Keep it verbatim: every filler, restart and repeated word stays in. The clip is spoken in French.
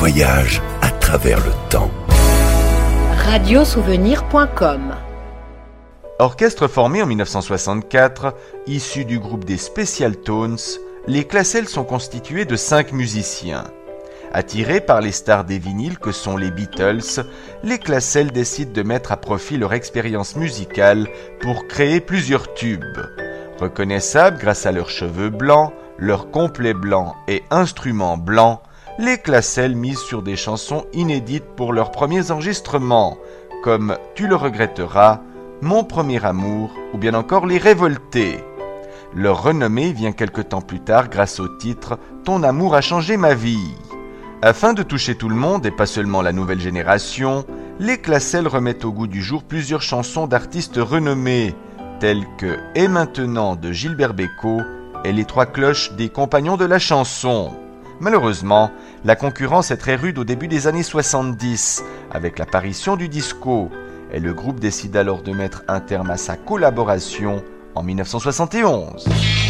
voyage à travers le temps. radio souvenir point com. Orchestre formé en dix-neuf cent soixante-quatre, issu du groupe des Special Tones, les Classels sont constitués de cinq musiciens. Attirés par les stars des vinyles que sont les Beatles, les Classels décident de mettre à profit leur expérience musicale pour créer plusieurs tubes. Reconnaissables grâce à leurs cheveux blancs, leurs complets blancs et instruments blancs, les Classels misent sur des chansons inédites pour leurs premiers enregistrements, comme « Tu le regretteras », « Mon premier amour » ou bien encore « Les Révoltés ». Leur renommée vient quelque temps plus tard grâce au titre « Ton amour a changé ma vie ». Afin de toucher tout le monde et pas seulement la nouvelle génération, les Classels remettent au goût du jour plusieurs chansons d'artistes renommés, telles que « Et maintenant » de Gilbert Bécaud et « Les trois cloches » des Compagnons de la chanson. Malheureusement, la concurrence est très rude au début des années soixante-dix, avec l'apparition du disco, et le groupe décide alors de mettre un terme à sa collaboration en dix-neuf cent soixante et onze.